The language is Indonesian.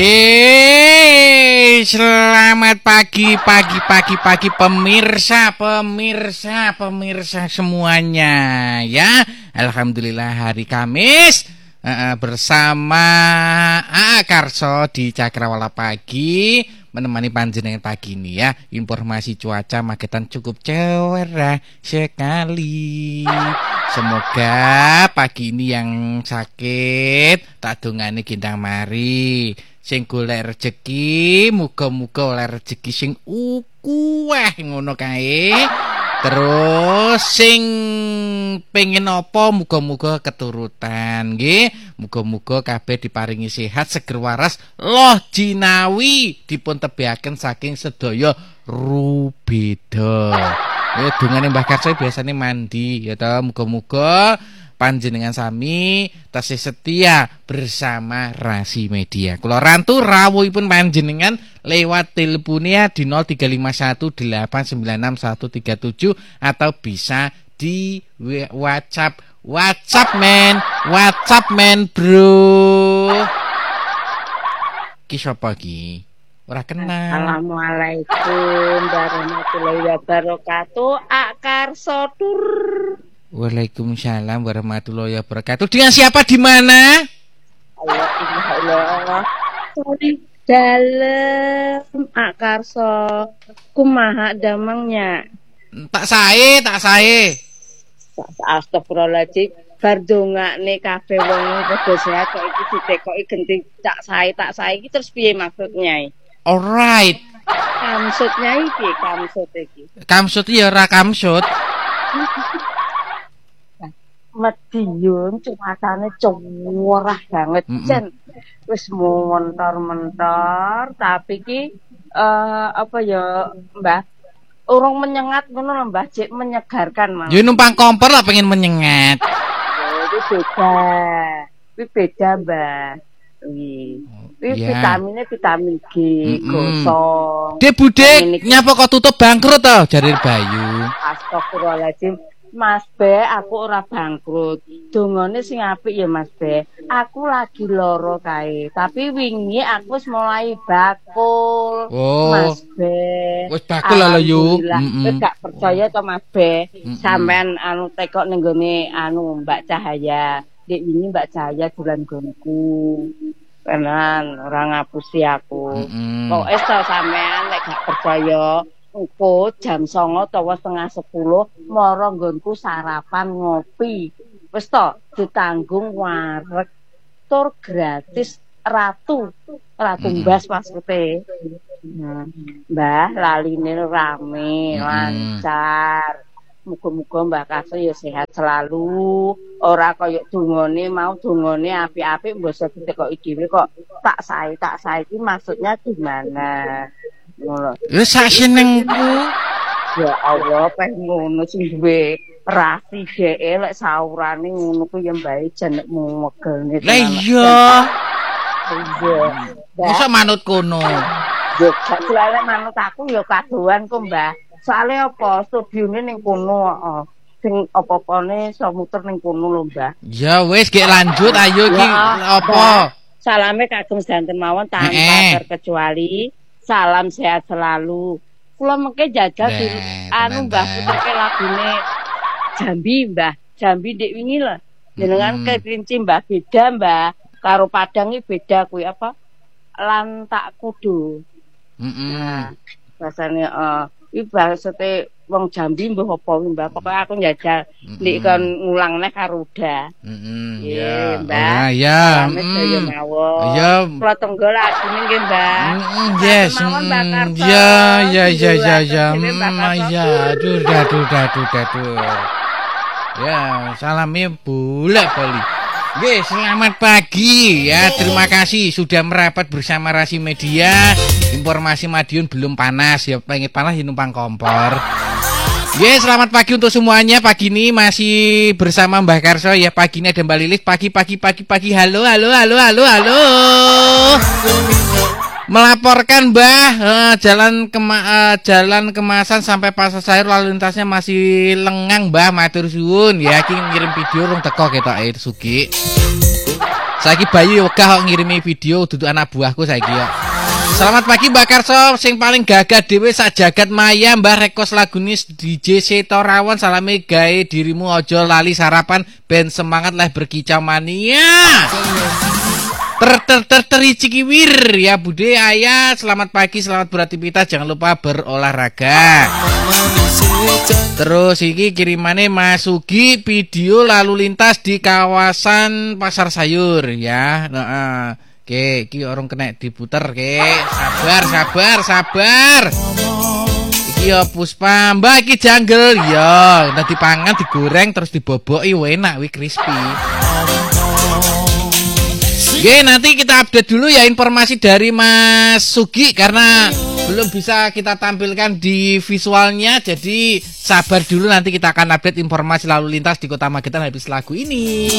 Selamat pagi pemirsa semuanya ya. Alhamdulillah hari Kamis bersama Karso di Cakrawala Pagi menemani panjenengan pagi ini ya. Informasi cuaca Magetan cukup cerah sekali. Semoga pagi ini yang sakit tak dongane gendang mari. Sing golek rezeki, muga-muga oleh rezeki sing ukuweh ngono kae. Terus sing pengen apa muga-muga keturutan nggih. Muga-muga kabeh diparingi sehat, seger waras, loh jinawi dipun tebihaken saking sedaya rubeda. Ya dungane Mbah Karso biasane mandi ya ta, muga-muga panjenengan sami tasih setia bersama Rasi Media. Kula rantu rawuhipun panjenengan lewat teleponnya di 0351896137 atau bisa di WhatsApp men bro. Ki sapa ki? Ora kenal. Assalamualaikum warahmatullahi wabarakatuh. Karso tur. Waalaikumsalam warahmatullahi wabarakatuh. Dengan siapa di mana? Allah. Sorry, dalam Karso. Kumaha damangnya? Tak sae. Astagfirullahaladzim. Bar dongakne kabeh wong padha sehat kok iki ditekoki genti tak sae iki terus piye maksudnya? Alright. Kamsutnya iki, Kamsut ya ora kamsut. Mediun cuacane cerah banget jan wis mentor tapi ki apa ya Mbah urung menyengat ngono lho Mbah cek menyegarkan malah. Ya numpang kompor lah pengen menyengat. Itu beda Mbah. Vitaminnya vitamin G gosong. Dek budek nyapa kok tutup bangkrut to jare Bayu. Astagfirullahaladzim. Mas Be, aku ora bangkrut. Dongane sing apik ya Mas Be. Aku lagi loro kae, tapi wingi aku wis mulai bakul. Oh. Mas Be. Wis bakul lho yu. Wis gak percaya to Mas Be. Sampean tekok ning gone Mbak Cahaya. Dek wingi Mbak Cahaya dolan gonku. Tenan ora ngapusi aku. Pokoke sampean nek gak percaya engko jam 09.00 utawa 09.30 mara nggonku sarapan ngopi. Wis to ditanggung wareg tur gratis Ratu Mbas maksude. Mbah laline rame lancar. Muga-muga Mbak Karso ya sehat selalu. Ora kaya dungane apik-apik mbok ditekoki dhewe kok tak sae iki maksudnya gimana? Ngono. Ya sak senengku. Ya Allah, pengen ngono sing duwe rasi dheke lek saurane ngono ku ya mbae jenekmu megelne. Lah iya. Masa manut kono. Ya gak jelek manut aku ya kadoan kok, Mbah. Soale apa? Studione ning kono heeh. Sing apa-apane iso muter ning kono lho, Mbah. Ya wis gek lanjut ayo iki apa? Salame kagem sedanten mawon tanpa terkecuali. Salam sehat selalu. Kula mengke jajal di Mbah puterke lagune Jambi, Mbah. Jambi ndek wingi lho. Jenengan kerinci Mbah beda, Mbah. Karo Padang iki beda kuwi apa? Lantak kudu. Nah, rasane iki bahasate wong Jambi mbah apa Mbah. Pokoke aku njajal nek kon ngulang neh karo Uda. Ya, Mbah. Ya. Ya. Kula tunggu lagune nggih, Mbah. Yes. Ya. Ya, aduh. Ya, salame bolak-balik. Nggih, selamat pagi ya. Terima kasih sudah merapat bersama Rasi Media. Informasi Madiun belum panas ya, pengen panas ya numpang kompor. Nggih, selamat pagi untuk semuanya. Pagi ini masih bersama Mbah Karso ya. Pagi ini ada Mbak Lilis. Pagi. Halo. Melaporkan Mbah, jalan kemasan sampai pasar sayur lalu lintasnya masih lengang Mbah, matur suwun ya. Iki ngirim video rung teko ketok Sugi. Saiki Bayu wegah kok ngirimi video duduk anak buahku saiki yo. Selamat pagi Mbak Karso, sing paling gagah dhewe sak jagat maya Mbah rekos lagune DJ Setorawon salame gawe dirimu ojo lali sarapan ben semangat lah berkicau mania. Tericikiwir ya Bude Ayah, selamat pagi, selamat beraktivitas, jangan lupa berolahraga. Terus iki kirimane Mas Sugi video lalu lintas di kawasan Pasar Sayur ya. Oke, iki orang kena diputer ke. Sabar. Iki ya Puspa, Mbak iki janggel ya, udah dipangan, digoreng terus diboboki enak wi crispy. Oke, nanti kita update dulu ya informasi dari Mas Sugi karena belum bisa kita tampilkan di visualnya. Jadi sabar dulu, nanti kita akan update informasi lalu lintas di Kota Magetan habis lagu ini.